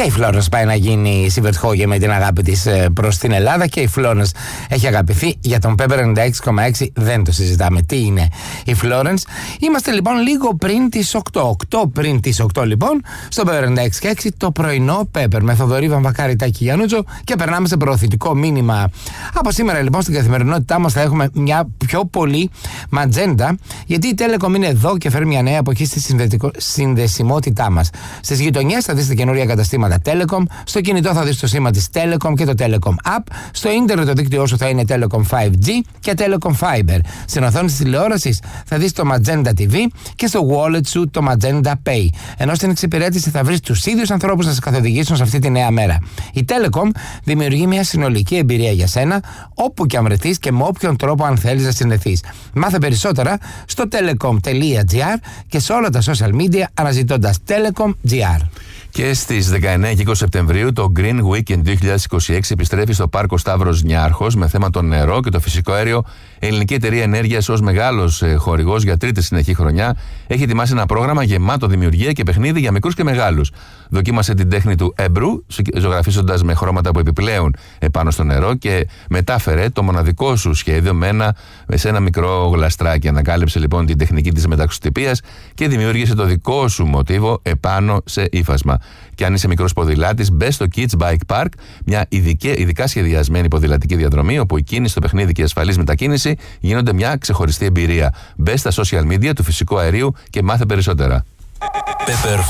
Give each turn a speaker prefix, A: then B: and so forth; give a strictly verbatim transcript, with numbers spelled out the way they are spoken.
A: Και η Florence πάει να γίνει Σιβερτχόγε με την αγάπη της προς την Ελλάδα και η Florence έχει αγαπηθεί. Για τον Pepper ενενήντα έξι κόμμα έξι δεν το συζητάμε. Τι είναι η Florence? Είμαστε λοιπόν λίγο πριν τις οκτώ. οκτώ πριν τις οκτώ λοιπόν, στο Pepper ενενήντα έξι κόμμα έξι το πρωινό Pepper με Θοδωρή Βαμβακάρη, Τάκη Γιαννούτσο, και περνάμε σε προωθητικό μήνυμα. Από σήμερα λοιπόν στην καθημερινότητά μας θα έχουμε μια πιο πολύ ματζέντα, γιατί η Telecom είναι εδώ και φέρει μια νέα εποχή στη συνδεσιμότητά μας. Στις γειτονιές θα δεις τα καινούρια καταστήματα Telecom, στο κινητό θα δεις το σήμα της Telecom και το Telecom App, στο ίντερνετ το δίκτυό σου θα είναι Telecom φάιβ τζι και Telecom Fiber. Στην οθόνη της τηλεόρασης θα δεις το Magenta τι βι και στο wallet σου το Magenta Pay. Ενώ στην εξυπηρέτηση θα βρεις τους ίδιους ανθρώπους να σε καθοδηγήσουν σε αυτή τη νέα μέρα. Η Telecom δημιουργεί μια συνολική εμπειρία για σένα, όπου και αν βρεθείς και με όποιον τρόπο αν θέλεις να συνδεθείς. Μάθε περισσότερα στο telecom τελεία gr και σε όλα τα social media αναζητώντας Telecom τζι αρ.
B: Και στις δεκαεννέα και είκοσι Σεπτεμβρίου το Green Weekend δύο χιλιάδες είκοσι έξι επιστρέφει στο Πάρκο Σταύρος Νιάρχος με θέμα το νερό και το φυσικό αέριο. Η Ελληνική Εταιρεία Ενέργειας, ως μεγάλος χορηγός για τρίτη συνεχή χρονιά, έχει ετοιμάσει ένα πρόγραμμα γεμάτο δημιουργία και παιχνίδι για μικρούς και μεγάλους. Δοκίμασε την τέχνη του εμπρού, ζωγραφίζοντας με χρώματα που επιπλέουν επάνω στο νερό, και μετάφερε το μοναδικό σου σχέδιο με ένα, σε ένα μικρό γλαστράκι. Ανακάλυψε λοιπόν την τεχνική της μεταξωτυπίας και δημιούργησε το δικό σου μοτίβο επάνω σε ύφασμα. Και αν είσαι μικρός ποδηλάτης, μπες στο Kids Bike Park, μια ειδική, ειδικά σχεδιασμένη ποδηλατική διαδρομή, όπου η κίνηση, το παιχνίδι και η ασφαλής μετακίνηση γίνονται μια ξεχωριστή εμπειρία. Μπες στα social media του φυσικού αερίου και μάθε περισσότερα.
C: Pepper